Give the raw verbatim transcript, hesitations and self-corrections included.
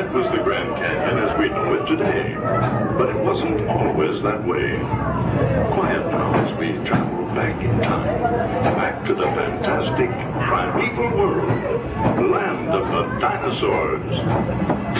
That was the Grand Canyon as we know it today. But it wasn't always that way. Quiet now as we travel back in time. Back to the fantastic, primeval world. The land of the dinosaurs.